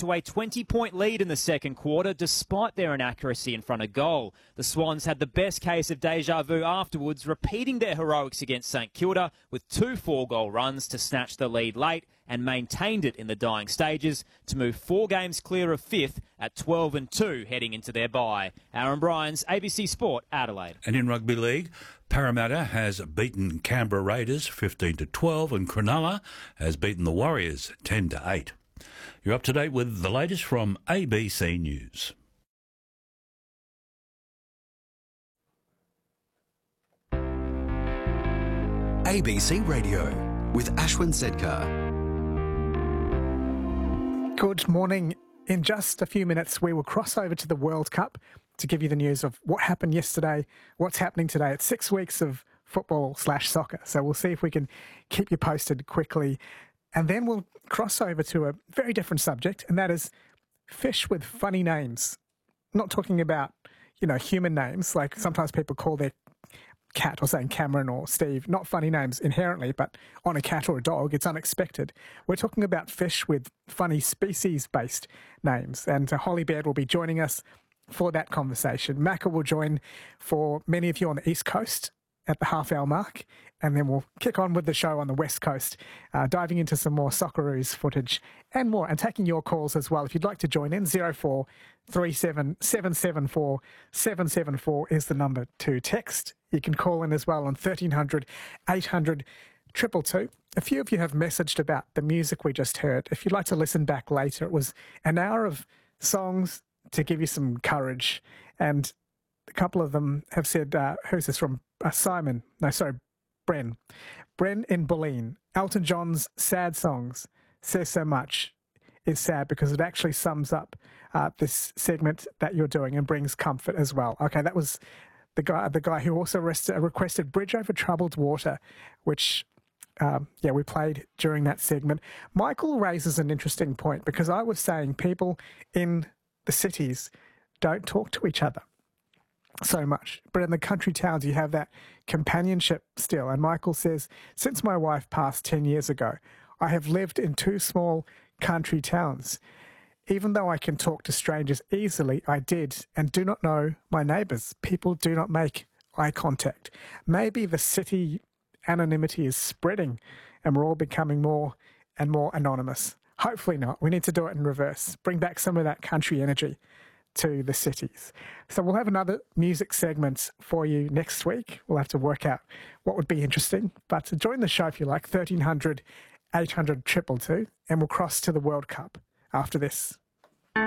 to a 20-point lead in the second quarter despite their inaccuracy in front of goal. The Swans had the best case of deja vu afterwards, repeating their heroics against St Kilda with 2 4-goal runs to snatch the lead late and maintained it in the dying stages to move 4 games clear of 5th at 12-2 heading into their bye. Aaron Bryans, ABC Sport, Adelaide. And in rugby league, Parramatta has beaten Canberra Raiders 15-12 and Cronulla has beaten the Warriors 10-8. You're up to date with the latest from ABC News. ABC Radio with Ashwin Sedkar. Good morning. In just a few minutes, we will cross over to the World Cup to give you the news of what happened yesterday, what's happening today. It's 6 weeks of football/soccer, so we'll see if we can keep you posted quickly. And then we'll cross over to a very different subject, and that is fish with funny names. Not talking about, human names, like sometimes people call their cat or saying Cameron or Steve, not funny names inherently, but on a cat or a dog, it's unexpected. We're talking about fish with funny species-based names, and Holly Baird will be joining us for that conversation. Macca will join for many of you on the East Coast at the half-hour mark, and then we'll kick on with the show on the West Coast, diving into some more Socceroos footage and more, and taking your calls as well. If you'd like to join in, 0437 774 774 is the number to text. You can call in as well on 1300 800 222. A few of you have messaged about the music we just heard. If you'd like to listen back later, it was an hour of songs to give you some courage, and a couple of them have said, who's this from? Bren. Bren in Bulleen. Elton John's Sad Songs says so much is sad because it actually sums up this segment that you're doing and brings comfort as well. Okay, that was the guy who also requested Bridge Over Troubled Water, which we played during that segment. Michael raises an interesting point because I was saying people in the cities don't talk to each other so much, but in the country towns you have that companionship still. And Michael says, since my wife passed 10 years ago, I have lived in 2 small country towns. Even though I can talk to strangers easily, I did and do not know my neighbours. People do not make eye contact. Maybe the city anonymity is spreading and we're all becoming more and more anonymous. Hopefully not. We need to do it in reverse. Bring back some of that country energy to the cities. So we'll have another music segment for you next week. We'll have to work out what would be interesting. But join the show if you like, 1300 800 222, and we'll cross to the World Cup after this.